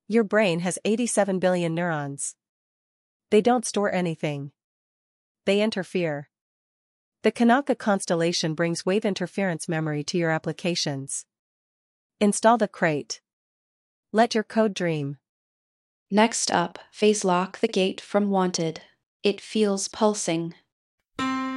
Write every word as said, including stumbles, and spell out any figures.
Your brain has eighty-seven billion neurons. They don't store anything. They interfere. The Kanaka constellation brings wave interference memory to your applications. Install the crate. Let your code dream. Next up, phase lock the gate from wanted. It feels pulsing.